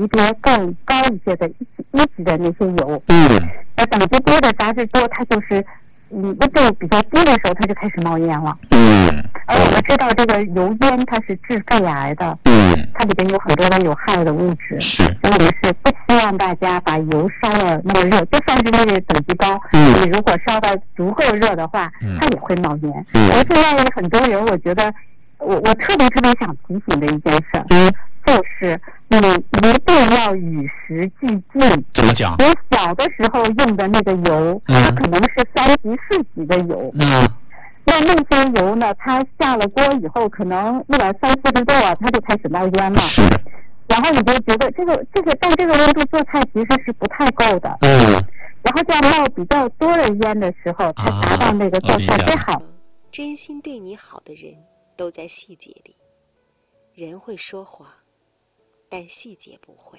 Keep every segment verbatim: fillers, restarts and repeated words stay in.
级别更高一些的一一级的那些油。 嗯。 呃，等级多的杂质多，它就是嗯温度比较低的时候，它就开始冒烟了。 嗯。 而我们知道这个油烟它是致肺癌的。 嗯。 它里边有很多的有害的物质。 是。 所以我们是不希望大家把油烧了那么热，就算是那个等级高， 嗯， 你如果烧到足够热的话， 嗯， 它也会冒烟。 嗯， 而现在很多人，我觉得我我特别特别想提醒的一件事， 嗯， 就是你一定要与时俱进。 怎么讲？ 你小的时候用的那个油， 嗯， 它可能是三级四级的油。 嗯。 那那些油呢？它下了锅以后，可能一百三四十度啊，它就开始冒烟了。 是。 然后你就觉得这个这个，但这个温度做菜其实是不太够的。 嗯。 然后在冒比较多的烟的时候，才达到那个做菜最好。 啊、真心对你好的人都在细节里。人会说谎，但细节不会。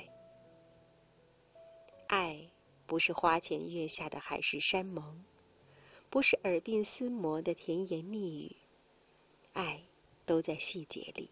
爱不是花前月下的海誓山盟。不是耳鬓厮磨的甜言蜜语，爱都在细节里。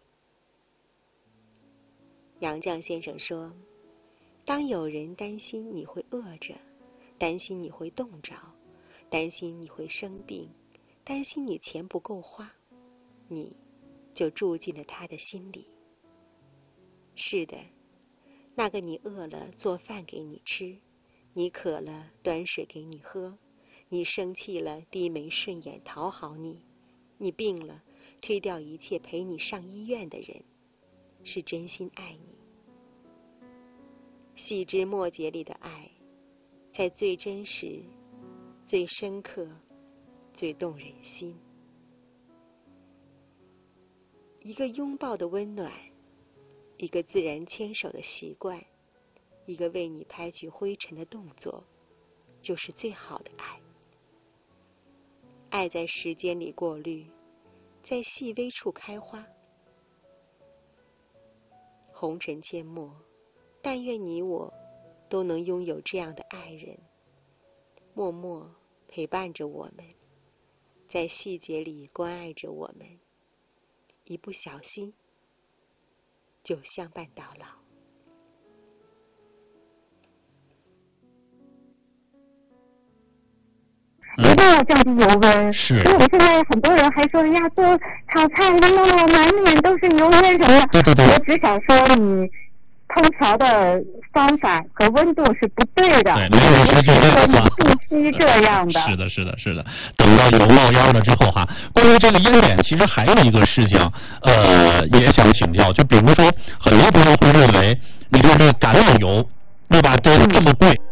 杨绛先生说，当有人担心你会饿着，担心你会冻着，担心你会生病，担心你钱不够花，你就住进了他的心里。是的，那个你饿了做饭给你吃，你渴了端水给你喝，你生气了低眉顺眼讨好你，你病了推掉一切陪你上医院的人，是真心爱你。细枝末节里的爱，才最真实、最深刻、最动人心。一个拥抱的温暖，一个自然牵手的习惯，一个为你拍去灰尘的动作，就是最好的爱。爱在时间里过滤，在细微处开花。红尘阡陌，但愿你我都能拥有这样的爱人，默默陪伴着我们，在细节里关爱着我们，一不小心就相伴到老。 一定要降低油温。 是。 因为我们现在很多人还说，呀，做炒菜那么满脸都是油烟什么的。 对对对。 我只想说，你烹调的方法和温度是不对的。 对，没有人说这个你必须这样的。 是的，是的，是的。等到油冒烟了之后哈，关于这个烟点，其实还有一个事情，呃，也想请教，就比如说，很多朋友会认为，你说这橄榄油，对吧？都这么贵。